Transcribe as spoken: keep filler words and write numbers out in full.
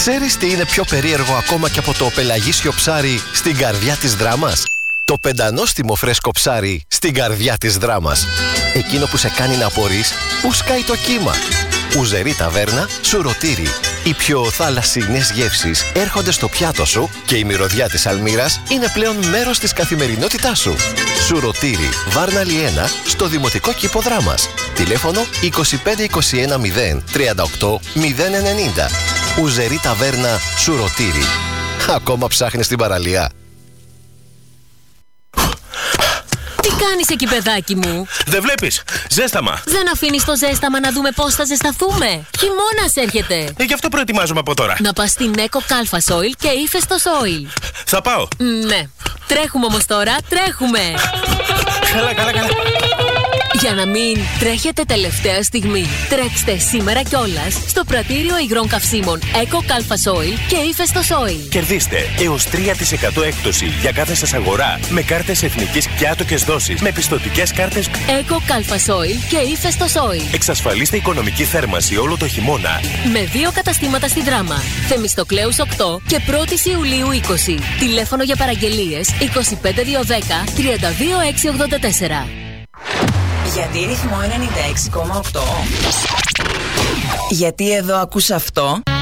Ξέρεις τι είναι πιο περίεργο ακόμα και από το πελαγίσιο ψάρι στην καρδιά της δράμας? Το πεντανόστιμο φρέσκο ψάρι στην καρδιά της δράμας. Εκείνο που σε κάνει να απορείς που σκάει το κύμα. Ουζερή ταβέρνα, σουρωτήρι. Οι πιο θαλασσινές γεύσεις έρχονται στο πιάτο σου και η μυρωδιά της αλμύρας είναι πλέον μέρος της καθημερινότητάς σου. Σουρωτήρι, Βάρναλη ένα, στο Δημοτικό Κήπο Δράμας. Τηλέφωνο είκοσι πέντε είκοσι ένα μηδέν τριάντα οκτώ μηδέν ενενήντα. Ουζερή ταβέρνα, σουρωτήρι. Ακόμα ψάχνεις την παραλία? Τι κάνεις εκεί, παιδάκι μου? Δεν βλέπεις, ζέσταμα. Δεν αφήνεις το ζέσταμα να δούμε πώς θα ζεσταθούμε? Χειμώνας έρχεται. Ε, γι' αυτό προετοιμάζομαι από τώρα. Να πας στην Eco Calphas Oil και Ύφεστος Oil. Θα πάω. Ναι. Τρέχουμε όμως τώρα, τρέχουμε. Καλά, καλά, καλά. Για να μην τρέχετε τελευταία στιγμή, τρέξτε σήμερα κιόλας στο πρατήριο υγρών καυσίμων Eco Calphas Oil και Ύφεστος Oil. Κερδίστε έως τρία τοις εκατό έκπτωση για κάθε σας αγορά με κάρτες εθνικής και άτοκες δόσεις με πιστωτικές κάρτες Eco Calphas Oil και Ύφεστος Oil. Εξασφαλίστε οικονομική θέρμανση όλο το χειμώνα. Με δύο καταστήματα στη Δράμα. Θεμιστοκλέους οκτώ και πρώτη Ιουλίου είκοσι. Τηλέφωνο για παραγγελίες είκοσι πέντε διακόσια δέκα τριάντα δύο εξακόσια ογδόντα τέσσερα. Γιατί ρυθμό ενενήντα έξι κόμμα οκτώ? Γιατί εδώ ακούς αυτό?